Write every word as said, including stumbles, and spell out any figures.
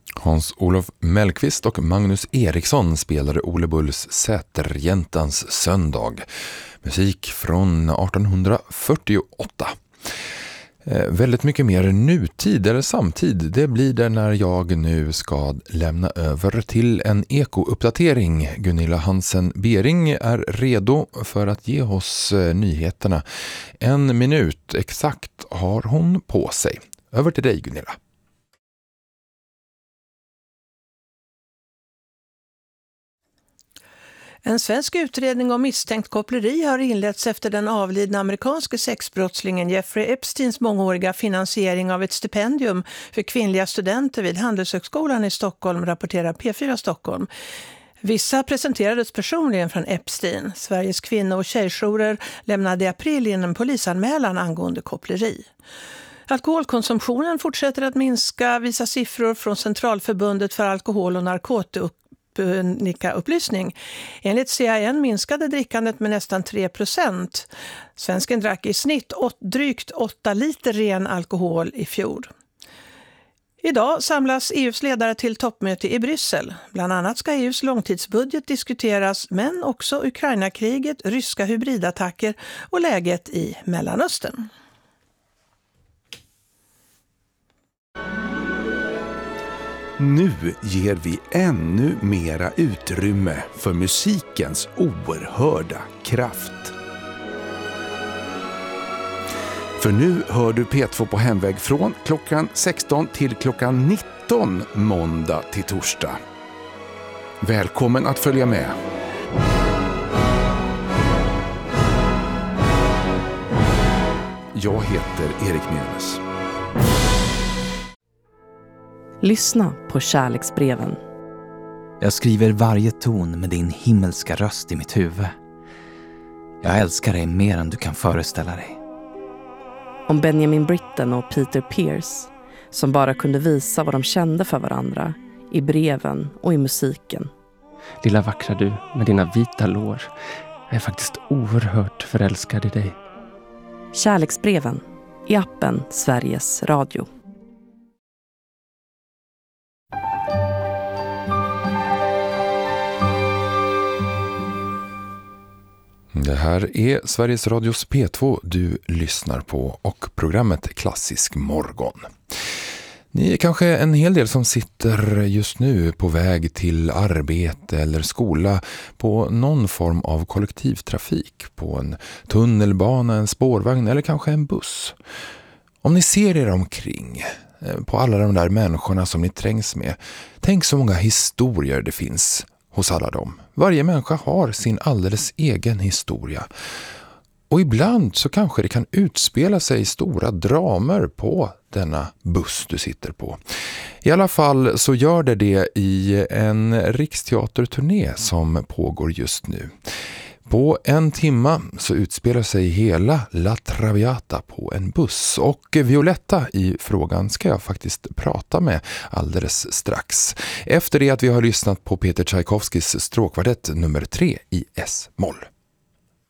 Hans-Olof Mellqvist och Magnus Eriksson spelade Ole Bulls Säterjäntans söndag. Musik från arton fyrtioåtta. Eh, väldigt mycket mer nutid eller samtid, det blir det när jag nu ska lämna över till en ekouppdatering. Gunilla Hansen-Bering är redo för att ge oss eh, nyheterna. En minut exakt har hon på sig. Över till dig, Gunilla. En svensk utredning om misstänkt koppleri har inletts efter den avlidna amerikanske sexbrottslingen Jeffrey Epsteins mångåriga finansiering av ett stipendium för kvinnliga studenter vid Handelshögskolan i Stockholm, rapporterar P fyra Stockholm. Vissa presenterades personligen från Epstein. Sveriges kvinno- och tjejjourer lämnade i april in en polisanmälan angående koppleri. Alkoholkonsumtionen fortsätter att minska, visar siffror från Centralförbundet för alkohol- och narkotika upplysning. Enligt C A N minskade drickandet med nästan tre procent. Svensken drack i snitt åt, drygt åtta liter ren alkohol i fjol. Idag samlas E U:s ledare till toppmöte i Bryssel. Bland annat ska E U:s långtidsbudget diskuteras, men också Ukraina-kriget, ryska hybridattacker och läget i Mellanöstern. Nu ger vi ännu mera utrymme för musikens oerhörda kraft. För nu hör du P två på hemväg från klockan sexton till klockan nitton måndag till torsdag. Välkommen att följa med. Jag heter Erik Mjönes. Lyssna på kärleksbreven. Jag skriver varje ton med din himmelska röst i mitt huvud. Jag älskar dig mer än du kan föreställa dig. Om Benjamin Britten och Peter Pierce, som bara kunde visa vad de kände för varandra i breven och i musiken. Lilla vackra du med dina vita lår. Jag är faktiskt oerhört förälskad i dig. Kärleksbreven i appen Sveriges Radio. Det här är Sveriges Radios P två du lyssnar på och programmet Klassisk morgon. Ni är kanske en hel del som sitter just nu på väg till arbete eller skola på någon form av kollektivtrafik, på en tunnelbana, en spårvagn eller kanske en buss. Om ni ser er omkring, på alla de där människorna som ni trängs med, tänk så många historier det finns hos alla dem. Varje människa har sin alldeles egen historia. Och ibland så kanske det kan utspela sig stora dramer på denna buss du sitter på. I alla fall så gör det det i en riksteaterturné som pågår just nu. På en timma så utspelar sig hela La Traviata på en buss, och Violetta i frågan ska jag faktiskt prata med alldeles strax. Efter det att vi har lyssnat på Peter Tchaikovskys stråkkvartett nummer tre i S-moll.